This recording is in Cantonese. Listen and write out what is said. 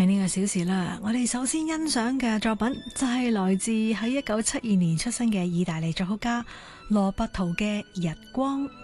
係呢個小時啦，我哋首先欣賞嘅作品就係來自喺1972年出生嘅意大利作曲家羅伯圖嘅《日光》。